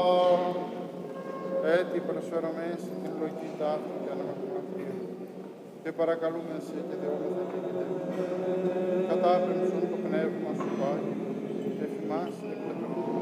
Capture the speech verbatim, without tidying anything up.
Έτσι προσφέρομαι στην ευλογική τάφη και αναμαρτυρία και παρακαλούμε εσύ και δεόμεθα και κοιτεύουμε. Κατάπεμψον το πνεύμα σου πάλι και θυμάσαι εκπαιδεύουμε.